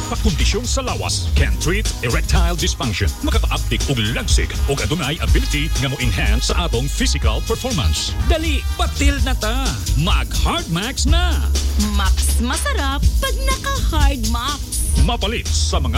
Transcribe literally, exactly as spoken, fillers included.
nagpakondisyong sa lawas can treat erectile dysfunction. Makaka-uptick og lagsig o adunay ability nga mo-enhance sa atong physical performance. Dali, patil na ta. Mag-Hard Max na. Max masarap pag naka-Hard Max. Mapalit sa mga